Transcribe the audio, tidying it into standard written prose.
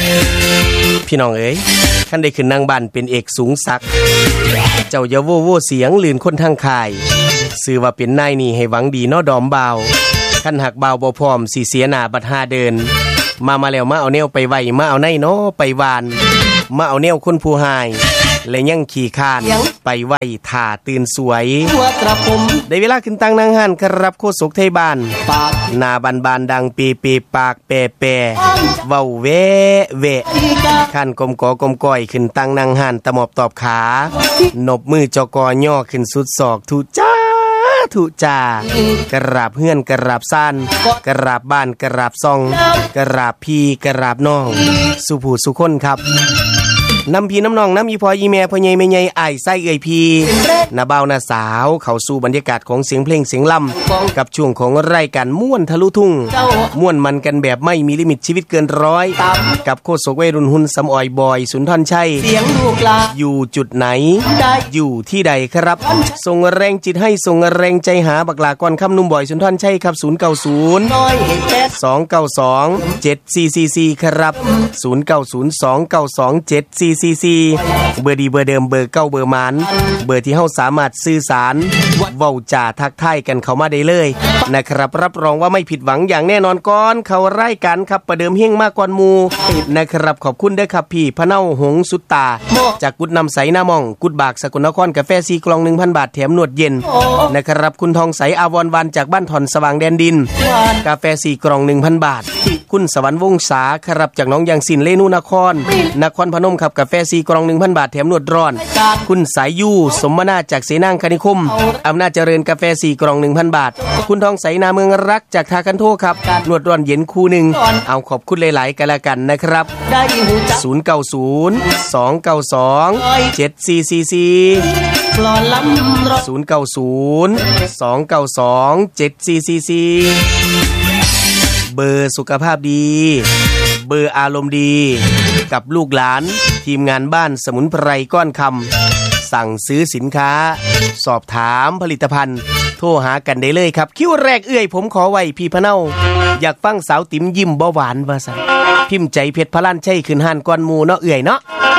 พี่น้องเอ๋ยคันได้ขึ้นนางบ้านเป็นเอกสูงศักดิ์เจ้าอย่าโว้เสียงลื่นคนทางค่ายชื่อว่าเป็นนายนี่ให้หวังดีเนาะดอมบ่าวคันหักบ่าวบ่พร้อมสิเสียหน้าบัดหาเดินมาแล้วมาเอาแนวไปไว้มาเอาในเนาะไปวานมาเอาแนวคนผู้หายและยังขี่คานไปไว้ท่าตื่นสวยได้เวลาขึ้นตังนางหันครับโคศกไทยบ้านหน้าบานดังปีปากแปเว้าแวะขั้นกลมกอกลมก้อยขึ้นตังนางหันตะหมอบตอบขานบมือจกย่อขึ้นสุดศอกทุจากราบเฮือนกราบซ่านกราบบ้านกราบซองกราบพี่กราบน้องสุผู้สุคนครับนำพี่น้ำน้องน้ำอีพออีแม่พ่อใหญ่แม่ใหญ่อ้ายไส้เอ่ยพี่น้าบ่าวน้าสาวเข้าสู่บรรยากาศของเสียงเพลงเสียงล่ำกับช่วงของรายการม่วนทะลุทุ่งม่วนมันกันแบบไม่มีลิมิตชีวิตเกินร้อยกับโคศกวัยรุ่นหุ่นสำออยบอยสุนทรชัยอยู่จุดไหนอยู่ที่ใดครับส่งแรงจิตให้ส่งแรงใจหาบักหลาก่อนคำนุ่มบอยสุนทรชัยครับ090 292 7444ครับ090 292 7444เบอร์ดีเบอร์เดิมเบอร์เก้าเบอร์หมานเบอร์ที่เฮาสามารถสื่อสารเว้าจ่าทักทายกันเข้ามาได้เลยนะครับรับรองว่าไม่ผิดหวังอย่างแน่นอนก่อนเข้ารายการครับประเดิมเฮงมากกว่าหมู่นะครับขอบคุณเด้อครับพี่พะเนาหงสุตตาจากกุดนำใสหน้ามองกุดบากสกลนครกาแฟ4กล่อง 1,000 บาทแถมนวดเย็นนะครับคุณทองใสอาวรวันจากบ้านถอนสว่างแดนดินกาแฟ4กล่อง 1,000 บาทคุณสวรรค์วงศาครับจากน้องยางสินเลนูนครพนมครับกาแฟ4กล่อง 1,000 บาทแถมนวดร้อนคุณสายยูสมนาจากเสนางคณิคมอำนาจเจริญกาแฟ4กล่อง 1,000 บาทคุณทองใสนาเมืองรักจากทาคันโทครับนวดร้อนเย็นคู่หนึ่งเอาขอบคุณหลายๆกันละกันนะครับ090 292 7444 090 292 7444เบอร์สุขภาพดีเบอร์อารมณ์ดีกับลูกหลานทีมงานบ้านสมุนไพรก้อนคำสั่งซื้อสินค้าสอบถามผลิตภัณฑ์โทรหากันได้เลยครับคิวแรกเอื้อยผมขอไว้พี่พะเนาอยากฟังสาวติ๋มยิ้มบ่หวานว่าซั่นพิมพ์ใจเพชรพะลั่นใช่ขึ้นห้านก้อนหมู่เนาะเอื้อยเนาะ